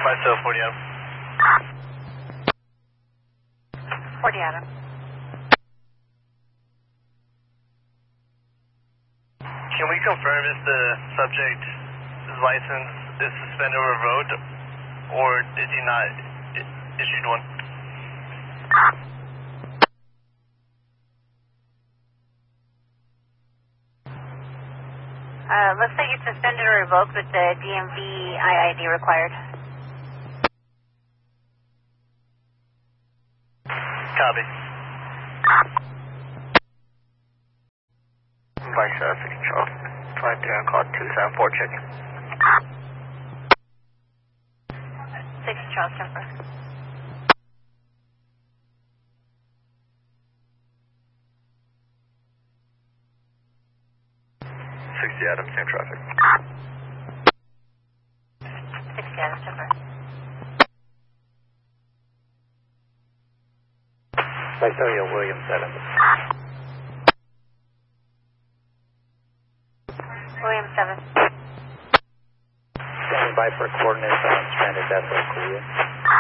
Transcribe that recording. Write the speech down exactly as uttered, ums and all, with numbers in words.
Myself, forty Adam. forty Adam. Can we confirm if the subject's license is suspended or revoked, or is he not issued one? Uh, looks like it's suspended or revoked with the D M V I I D required. Copy. Vice uh, six Charles. Flight three on call two seven four checking. six Charles Temper. sixty Adam, same traffic. sixty Adam Temper. Visalia William seven. William seven. Standing by for coordinates on stranded vessel Korea.